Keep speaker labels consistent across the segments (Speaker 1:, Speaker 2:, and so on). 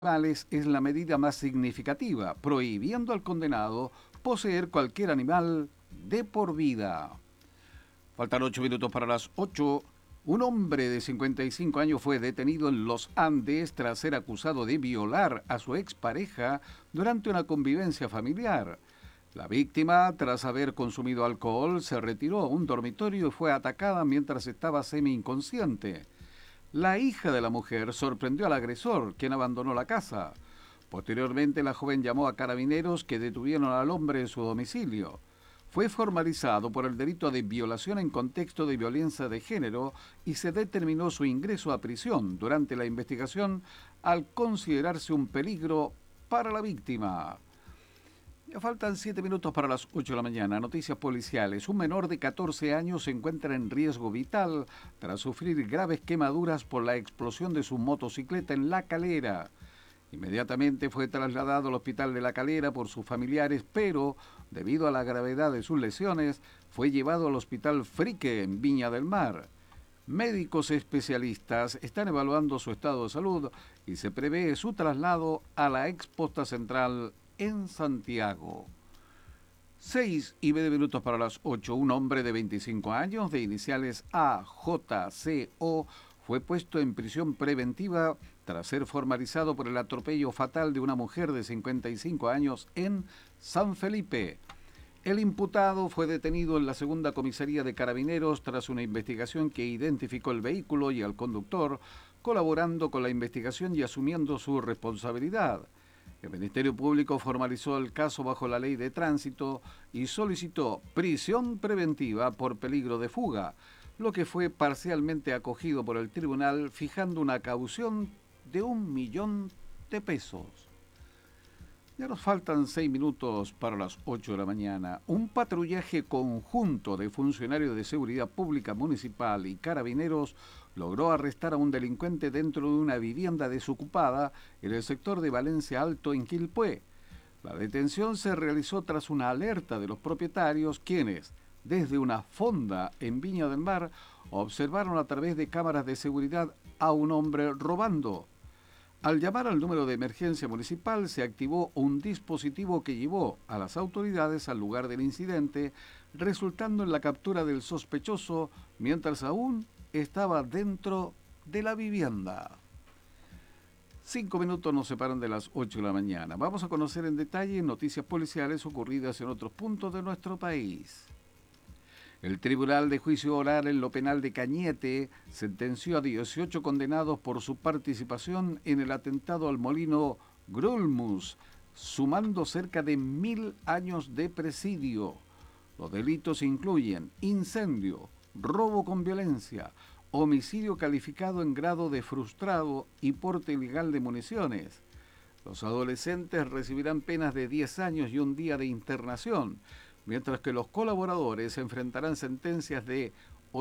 Speaker 1: animales es la medida más significativa, prohibiendo al condenado poseer cualquier animal de por vida. Faltan 8 minutos para las 8. Un hombre de 55 años fue detenido en los Andes tras ser acusado de violar a su expareja durante una convivencia familiar. La víctima, tras haber consumido alcohol, se retiró a un dormitorio y fue atacada mientras estaba semi-inconsciente. La hija de la mujer sorprendió al agresor, quien abandonó la casa. Posteriormente, la joven llamó a carabineros que detuvieron al hombre en su domicilio. Fue formalizado por el delito de violación en contexto de violencia de género y se determinó su ingreso a prisión durante la investigación al considerarse un peligro para la víctima. Ya faltan 7 minutos para las 8 de la mañana. Noticias policiales. Un menor de 14 años se encuentra en riesgo vital tras sufrir graves quemaduras por la explosión de su motocicleta en La Calera. Inmediatamente fue trasladado al hospital de La Calera por sus familiares, pero, debido a la gravedad de sus lesiones, fue llevado al hospital Frique en Viña del Mar. Médicos especialistas están evaluando su estado de salud y se prevé su traslado a la exposta central en Santiago. 6:20 para las 8. Un hombre de 25 años, de iniciales AJCO, fue puesto en prisión preventiva tras ser formalizado por el atropello fatal de una mujer de 55 años en San Felipe. El imputado fue detenido en la segunda comisaría de Carabineros tras una investigación que identificó el vehículo y al conductor, colaborando con la investigación y asumiendo su responsabilidad. El Ministerio Público formalizó el caso bajo la Ley de Tránsito y solicitó prisión preventiva por peligro de fuga, lo que fue parcialmente acogido por el tribunal, fijando una caución de 1.000.000 de pesos. Ya nos faltan 6 minutos para las 8 de la mañana. Un patrullaje conjunto de funcionarios de seguridad pública municipal y carabineros logró arrestar a un delincuente dentro de una vivienda desocupada en el sector de Valencia Alto, en Quilpué. La detención se realizó tras una alerta de los propietarios, quienes, desde una fonda en Viña del Mar, observaron a través de cámaras de seguridad a un hombre robando. Al llamar al número de emergencia municipal, se activó un dispositivo que llevó a las autoridades al lugar del incidente, resultando en la captura del sospechoso mientras aún estaba dentro de la vivienda. 5 minutos nos separan de las 8 de la mañana. Vamos a conocer en detalle noticias policiales ocurridas en otros puntos de nuestro país. El Tribunal de Juicio Oral en lo Penal de Cañete sentenció a 18 condenados por su participación en el atentado al molino Grulmus, sumando cerca de 1.000 años de presidio. Los delitos incluyen incendio, robo con violencia, homicidio calificado en grado de frustrado y porte ilegal de municiones. Los adolescentes recibirán penas de 10 años y un día de internación, mientras que los colaboradores enfrentarán sentencias de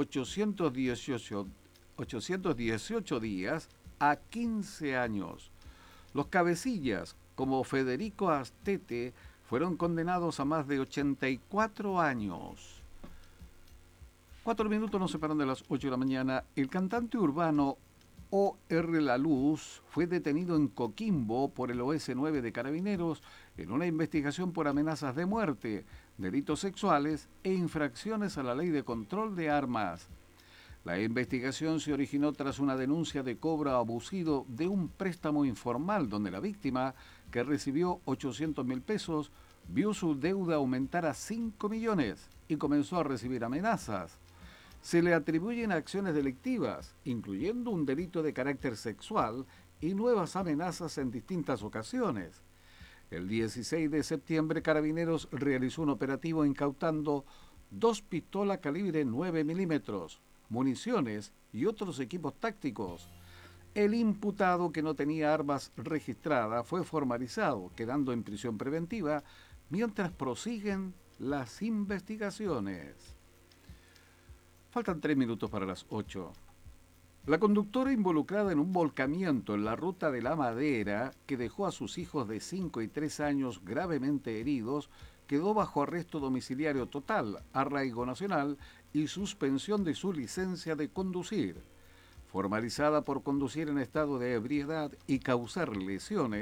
Speaker 1: 818 días a 15 años. Los cabecillas, como Federico Astete, fueron condenados a más de 84 años. 4 minutos nos separan de las 8 de la mañana. El cantante urbano O.R. La Luz fue detenido en Coquimbo por el OS9 de Carabineros en una investigación por amenazas de muerte, delitos sexuales e infracciones a la ley de control de armas. La investigación se originó tras una denuncia de cobro abusivo de un préstamo informal donde la víctima, que recibió 800.000 pesos, vio su deuda aumentar a 5 millones y comenzó a recibir amenazas. Se le atribuyen acciones delictivas, incluyendo un delito de carácter sexual y nuevas amenazas en distintas ocasiones. El 16 de septiembre, Carabineros realizó un operativo incautando 2 pistolas calibre 9 milímetros, municiones y otros equipos tácticos. El imputado, que no tenía armas registradas, fue formalizado, quedando en prisión preventiva, mientras prosiguen las investigaciones. Faltan 3 minutos para las 8. La conductora involucrada en un volcamiento en la ruta de La Madera, que dejó a sus hijos de 5 y 3 años gravemente heridos, quedó bajo arresto domiciliario total, arraigo nacional y suspensión de su licencia de conducir. formalizada por conducir en estado de ebriedad y causar lesiones